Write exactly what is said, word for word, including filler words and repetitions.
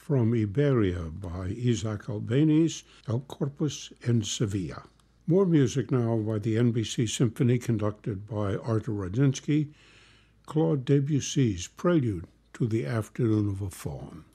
from Iberia by Isaac Albéniz, El Corpus en Sevilla. More music now by the N B C Symphony conducted by Artur Radinsky, Claude Debussy's Prelude to the Afternoon of a Faun.